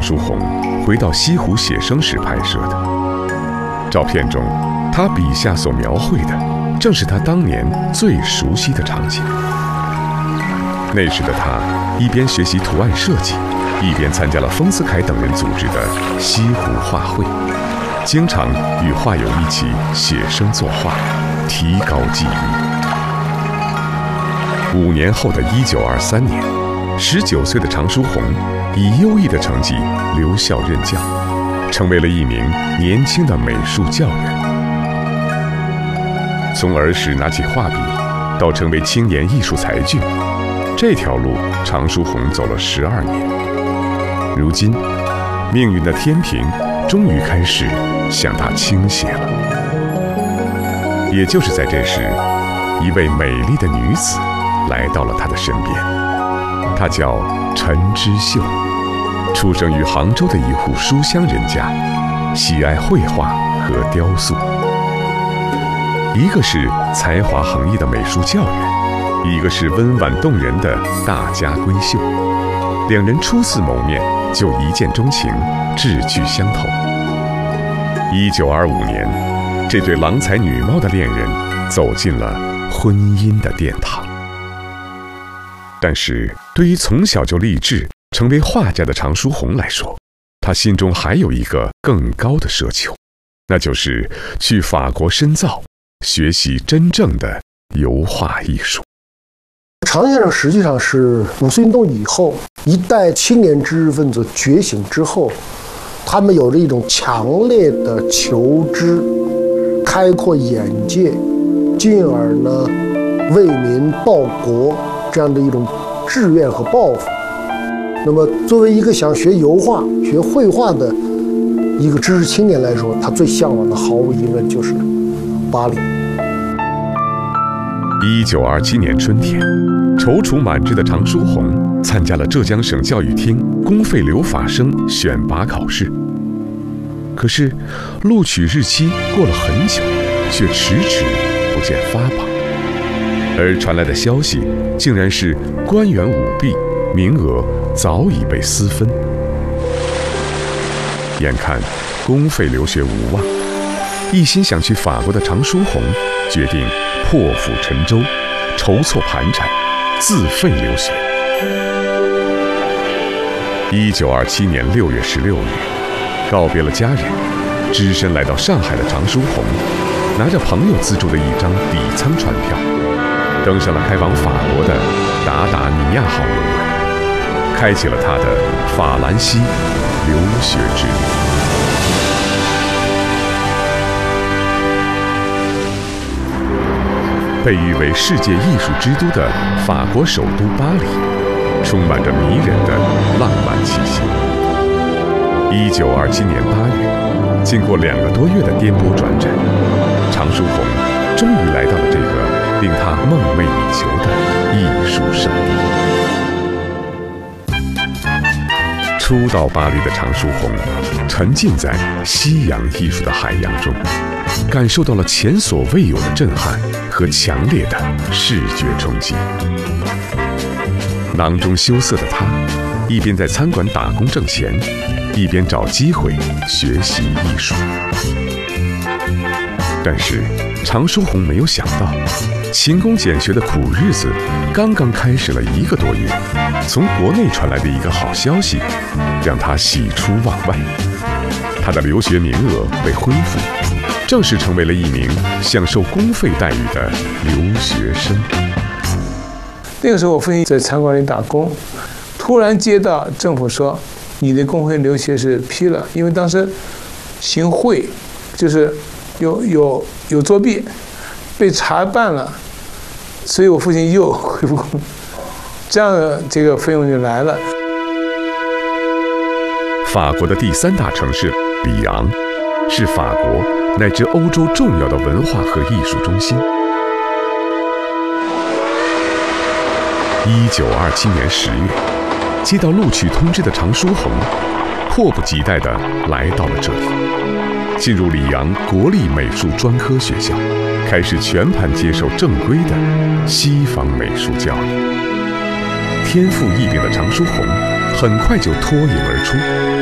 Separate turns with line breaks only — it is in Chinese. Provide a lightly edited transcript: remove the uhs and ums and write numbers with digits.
书鸿回到西湖写生时拍摄的。照片中，他笔下所描绘的正是他当年最熟悉的场景。那时的他一边学习图案设计，一边参加了丰子恺等人组织的西湖画会，经常与画友一起写生作画，提高技艺。5年后的1923年，19岁的常书鸿以优异的成绩留校任教，成为了一名年轻的美术教员。从儿时拿起画笔到成为青年艺术才俊，这条路常书鸿走了12年。如今，命运的天平终于开始向他倾斜了。也就是在这时，一位美丽的女子来到了他的身边。她叫陈之秀，出生于杭州的一户书香人家，喜爱绘画和雕塑。一个是才华横溢的美术教员，一个是温婉动人的大家闺秀。两人初次谋面就一见钟情，志趣相投。1925年，这对郎才女貌的恋人走进了婚姻的殿堂。但是对于从小就立志成为画家的常书鸿来说，他心中还有一个更高的奢求，那就是去法国深造，学习真正的油画艺术。
常先生实际上是五四运动以后一代青年知识分子觉醒之后，他们有着一种强烈的求知、开阔眼界，进而呢为民报国这样的一种志愿和抱负。那么作为一个想学油画、学绘画的一个知识青年来说，他最向往的毫无疑问就是巴黎。
1927年春天，踌躇满志的常书鸿参加了浙江省教育厅公费留法生选拔考试。可是录取日期过了很久，却迟迟不见发榜。而传来的消息竟然是官员舞弊，名额早已被私分。眼看公费留学无望，一心想去法国的常书鸿决定破釜沉舟，筹措盘缠，自费留学。1927年6月16日，告别了家人，只身来到上海的常书鸿，拿着朋友资助的一张底舱船票，登上了开往法国的达达尼亚号游轮，开启了他的法兰西留学之旅。被誉为世界艺术之都的法国首都巴黎，充满着迷人的浪漫气息。1927年8月，经过2个多月的颠簸转战，常书鸿终于来到了这个令他梦寐以求的艺术圣地。初到巴黎的常书鸿，沉浸在西洋艺术的海洋中，感受到了前所未有的震撼和强烈的视觉冲击。囊中羞涩的他，一边在餐馆打工挣钱，一边找机会学习艺术。但是常书鸿没有想到，勤工俭学的苦日子刚刚开始了1个多月，从国内传来的一个好消息让他喜出望外，他的留学名额被恢复，正式成为了一名享受公费待遇的留学生。
那个时候我父亲在餐馆里打工，突然接到政府说你的公费留学是批了，因为当时行贿，就是有作弊，被查办了，所以我父亲又恢复，这样这个费用就来了。
法国的第3大城市里昂，是法国乃至欧洲重要的文化和艺术中心。1927年10月，接到录取通知的常书鸿，迫不及待地来到了这里，进入里昂国立美术专科学校，开始全盘接受正规的西方美术教育。天赋异禀的常书鸿很快就脱颖而出，